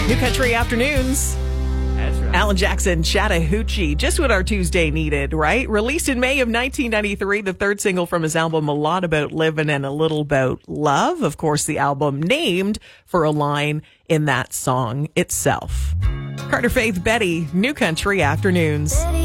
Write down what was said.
New Country Afternoons. That's right. Alan Jackson, Chattahoochee. Just what our Tuesday needed, right? Released in May of 1993, the third single from his album, A Lot About Living and a Little About Love. Of course, the album named for a line in that song itself. Carter Faith Betty, New Country Afternoons.